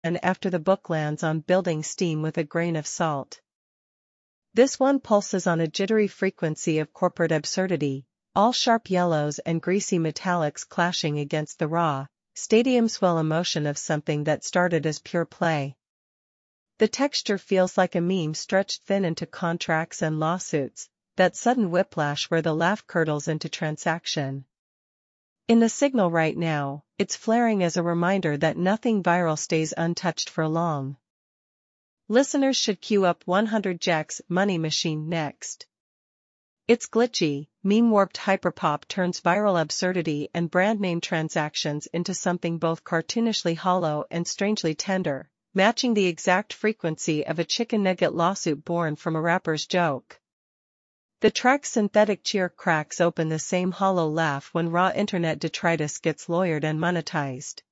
and after the book lands on building steam with a grain of salt. This one pulses on a jittery frequency of corporate absurdity, all sharp yellows and greasy metallics clashing against the raw, stadium swell emotion of something that started as pure play. The texture feels like a meme stretched thin into contracts and lawsuits, that sudden whiplash where the laugh curdles into transaction. In the signal right now, it's flaring as a reminder that nothing viral stays untouched for long. Listeners should queue up 100 Jack's Money Machine next. Its glitchy, meme-warped hyperpop turns viral absurdity and brand name transactions into something both cartoonishly hollow and strangely tender, matching the exact frequency of a chicken nugget lawsuit born from a rapper's joke. The track's synthetic cheer cracks open the same hollow laugh when raw internet detritus gets lawyered and monetized.